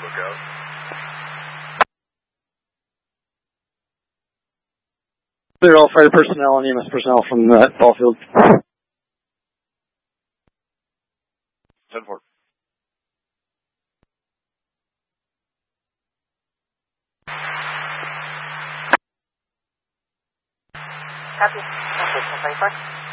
Lookout. Clear all fire personnel and EMS personnel from the ball field. 10-4. Copy. 24.